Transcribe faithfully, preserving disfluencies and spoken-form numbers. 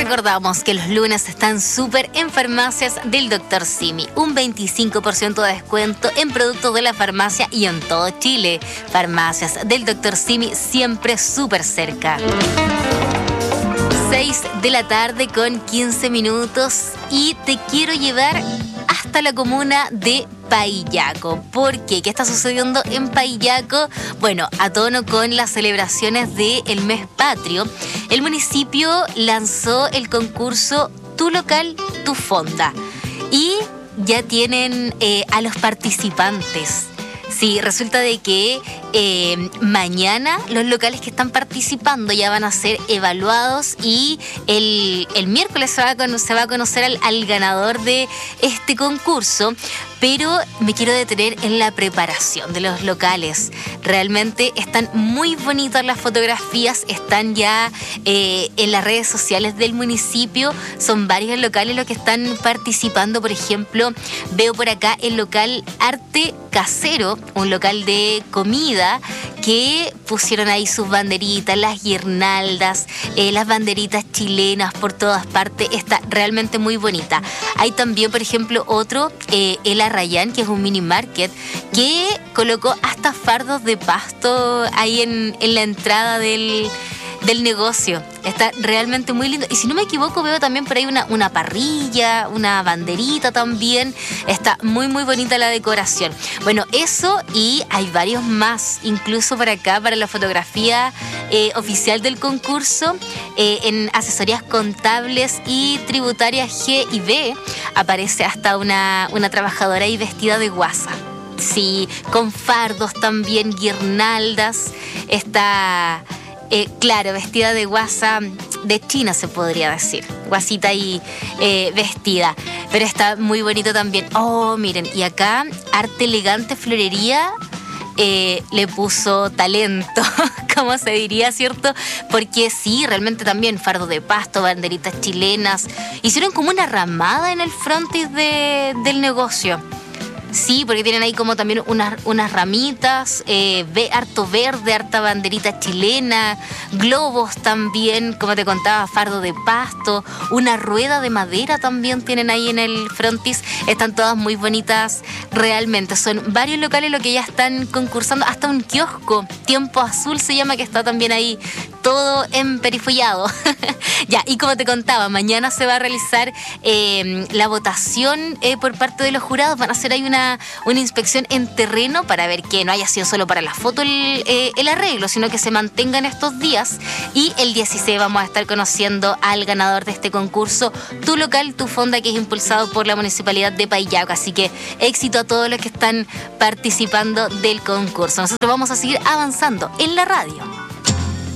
recordamos que los lunes están súper en farmacias del doctor Simi. Un veinticinco por ciento de descuento en productos de la farmacia y en todo Chile. Farmacias del doctor Simi siempre súper cerca. seis de la tarde con quince minutos y te quiero llevar hasta la comuna de Paillaco. ¿Por qué? ¿Qué está sucediendo en Paillaco? Bueno, a tono con las celebraciones del mes patrio, el municipio lanzó el concurso Tu Local, Tu Fonda y ya tienen eh, a los participantes. Sí, resulta de que eh, mañana los locales que están participando ya van a ser evaluados y el, el miércoles se va, a conocer, se va a conocer al, al ganador de este concurso. Pero me quiero detener en la preparación de los locales. Realmente están muy bonitas las fotografías, están ya eh, en las redes sociales del municipio. Son varios locales los que están participando. Por ejemplo, veo por acá el local Arte Casero, un local de comida que pusieron ahí sus banderitas, las guirnaldas, eh, las banderitas chilenas por todas partes. Está realmente muy bonita. Hay también, por ejemplo, otro, eh, el Arrayán, que es un mini market, que colocó hasta fardos de pasto ahí en, en la entrada del, del negocio. Está realmente muy lindo. Y si no me equivoco, veo también por ahí una, una parrilla, una banderita también. Está muy, muy bonita la decoración. Bueno, eso y hay varios más, incluso para acá, para la fotografía eh, oficial del concurso, eh, en asesorías contables y tributarias G y B, aparece hasta una, una trabajadora ahí vestida de guasa. Sí, con fardos también, guirnaldas. Está... Eh, claro, vestida de guasa de China, se podría decir. Guasita ahí eh, vestida. Pero está muy bonito también. Oh, miren, y acá Arte Elegante Florería eh, le puso talento, como se diría, ¿cierto? Porque sí, realmente también fardo de pasto, banderitas chilenas. Hicieron como una ramada en el frontis de, del negocio. Sí, porque tienen ahí como también unas, unas ramitas, eh, ve, harto verde, harta banderita chilena, globos también, como te contaba, fardo de pasto, una rueda de madera también tienen ahí en el frontis. Están todas muy bonitas realmente. Son varios locales los que ya están concursando, hasta un kiosco, Tiempo Azul se llama, que está también ahí todo emperifollado. Ya, y como te contaba, mañana se va a realizar eh, la votación eh, por parte de los jurados. Van a hacer ahí una, una inspección en terreno para ver que no haya sido solo para la foto el, eh, el arreglo, sino que se mantengan estos días. Y el dieciséis vamos a estar conociendo al ganador de este concurso, Tu Local, Tu Fonda, que es impulsado por la Municipalidad de Paillaco. Así que éxito a todos los que están participando del concurso. Nosotros vamos a seguir avanzando en la radio.